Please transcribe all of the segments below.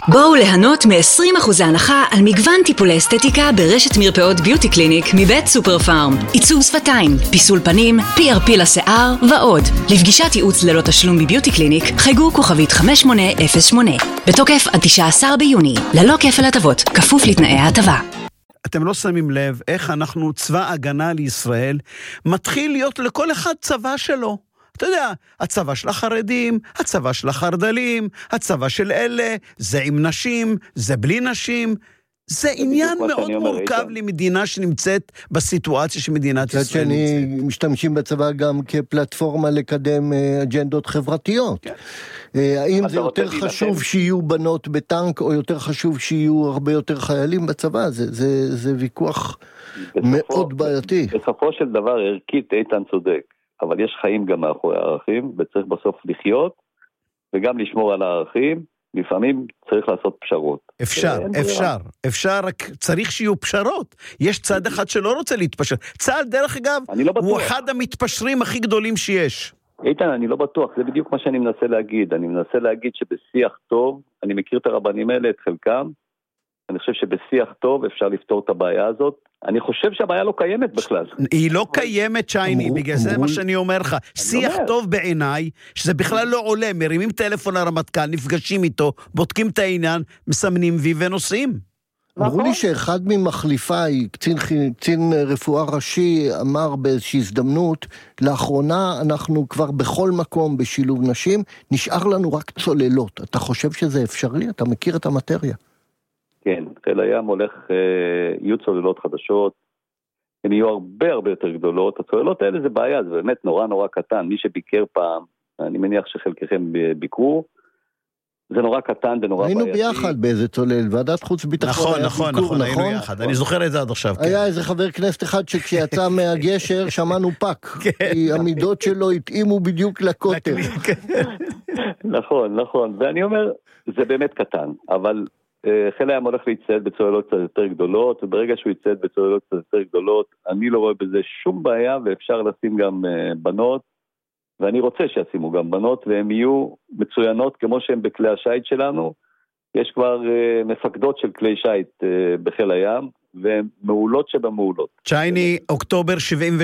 בואו ליהנות מ-20% הנחה על מגוון טיפולי אסתטיקה ברשת מרפאות ביוטי קליניק מבית סופר פארם. עיצוב שפתיים, פיסול פנים, PRP לשיער ועוד. לפגישת ייעוץ ללא תשלום בביוטי קליניק חייגו כוכבית 5808. בתוקף עד 19 ביוני, ללא כפל הטבות, כפוף לתנאי ההטבה. אתם לא שמים לב איך אנחנו צבא הגנה לישראל מתחיל להיות לכל אחד צבא שלו. אתה יודע, הצבא של החרדים, הצבא של החרדלים, הצבא של אלה, זה עם נשים, זה בלי נשים. זה עניין מאוד מורכב למדינה שנמצאת בסיטואציה שמדינת ישראל נמצאת. משתמשים בצבא גם כפלטפורמה לקדם אג'נדות חברתיות. האם זה יותר חשוב שיהיו בנות בטנק, או יותר חשוב שיהיו הרבה יותר חיילים בצבא? זה ויכוח מאוד בעייתי. בסופו של דבר, ערכית איתן צודק. אבל יש חיים גם מאחורי הערכים, וצריך בסוף לחיות, וגם לשמור על הערכים, לפעמים צריך לעשות פשרות. אפשר, רק צריך שיהיו פשרות. יש צד אחד שלא רוצה להתפשר. צה"ל, דרך אגב, הוא אחד המתפשרים הכי גדולים שיש. איתן, אני לא בטוח, זה בדיוק מה שאני מנסה להגיד. אני מנסה להגיד שבשיח טוב, אני מכיר את הרבנים האלה, את חלקם, אני חושב שבשיח טוב אפשר לפתור את הבעיה הזאת. אני חושב שהבעיה לא קיימת בכלל. היא לא קיימת, שייני, בגלל זה מה שאני אומר לך. שיח טוב בעיניי, שזה בכלל לא עולה, מרימים טלפון לרמטכ"ל, נפגשים איתו, בודקים את העניין, מסמנים וי ונוסעים. אמרו לי שאחד ממחליפיי, קצין רפואה ראשי, אמר באיזושהי הזדמנות, לאחרונה אנחנו כבר בכל מקום בשילוב נשים, נשאר לנו רק צוללות. אתה חושב שזה אפשרי? אתה מכיר את המטריה? כן, חיל הים הולך, יהיו צוללות חדשות, הן יהיו הרבה יותר גדולות. הצוללות האלה זה בעיה, זה באמת נורא קטן. מי שביקר פעם, אני מניח שחלקכם ביקרו, זה נורא קטן, זה נורא בעייתי. היינו ביחד באיזה צולל, ועדת חוץ ביטחון. נכון, היינו יחד, אני זוכר את זה עד עכשיו. היה איזה חבר כנסת אחד שכשיצא מהגשר שמענו פק, כי המידות שלו התאימו בדיוק לקוטר. נכון, ואני אומר, זה באמת קטן, אבל חיל הים הולך להצטייד בצוללות קצת יותר גדולות, וברגע שהוא יצטייד בצוללות קצת יותר גדולות, אני לא רואה בזה שום בעיה, ואפשר לשים גם בנות, ואני רוצה שישימו גם בנות, והן יהיו מצוינות כמו שהן בכלי השייט שלנו. יש כבר מפקדות של כלי שייט בחיל הים, והן מעולות שבמעולות. צ'ייני, אוקטובר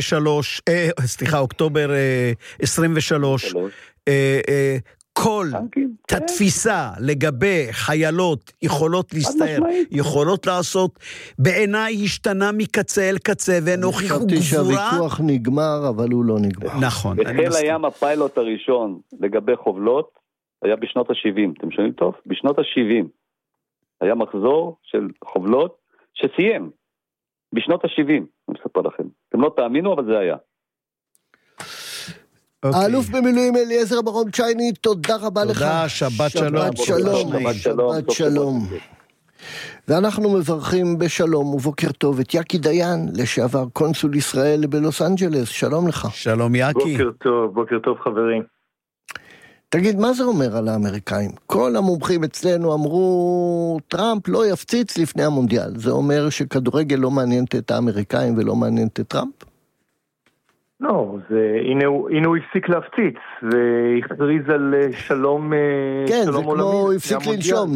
23, כל התפיסה לגבי חיילות יכולות להסתער, יכולות לעשות, בעיניי השתנה מקצה אל קצה, והן הוכיחו גבורה. חשבתי שהוויכוח נגמר, אבל הוא לא נגמר. נכון. בחיל הים הפיילוט הראשון לגבי חובלות, היה בשנות ה-70, אתם שומעים טוב? בשנות ה-70 היה מחזור של חובלות שסיים, בשנות ה-70, אני מספר לכם. אתם לא תאמינו, אבל זה היה. האלוף במילואים אליעזר ברון צ'ייני, תודה רבה לך. תודה, שבת שלום. ואנחנו מברכים בשלום ובוקר טוב את יקי דיין, לשעבר קונסול ישראל בלוס אנג'לס. שלום לך. שלום יקי. בוקר טוב חברים. תגיד, מה זה אומר על האמריקאים? כל המומחים אצלנו אמרו, טראמפ לא יפציץ לפני המונדיאל. זה אומר שכדורגל לא מעניינת את האמריקאים ולא מעניינת את טראמפ? לא, הנה הוא הפסיק להפציץ, והכריז על שלום כן, שלום זה כמו הפסיק לנשום,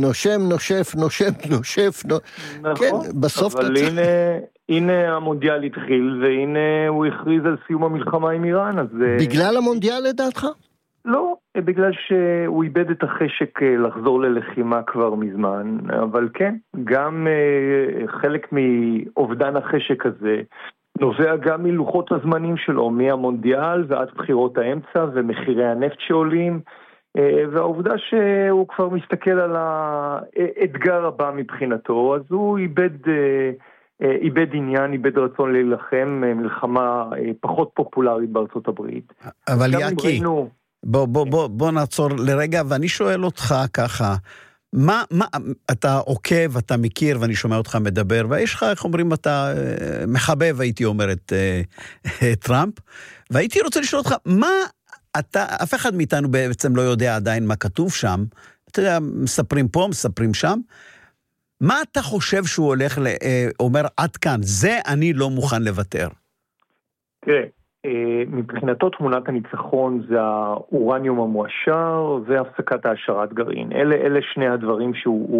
נושף. נכון, כן, בסוף אבל הנה המונדיאל התחיל, והנה הוא הכריז על סיום המלחמה עם איראן. אז בגלל המונדיאל לדעתך? לא, בגלל שהוא איבד את החשק לחזור ללחימה כבר מזמן, אבל כן, גם חלק מאובדן החשק הזה, נובע גם מלוחות הזמנים שלו, מהמונדיאל ועד בחירות האמצע ומחירי הנפט שעולים, והעובדה שהוא כבר מסתכל על האתגר הבא מבחינתו, אז הוא איבד עניין, איבד רצון להילחם, מלחמה פחות פופולרית בארצות הברית. אבל יקי, בוא נעצור לרגע, ואני שואל אותך ככה, מה, אתה עוקב, אתה מכיר, ואני שומע אותך מדבר, ויש לך, איך אומרים, אתה מחבב, הייתי אומר, את טראמפ, והייתי רוצה לשאול אותך, מה אתה, אף אחד מאיתנו בעצם לא יודע עדיין מה כתוב שם, אתה יודע, מספרים פה, מספרים שם, מה אתה חושב שהוא הולך, אומר, עד כאן, זה אני לא מוכן לוותר? תראה, מבחינתו תמונת הניצחון זה האורניום המואשר והפסקת העשרת גרעין. אלה שני הדברים שהוא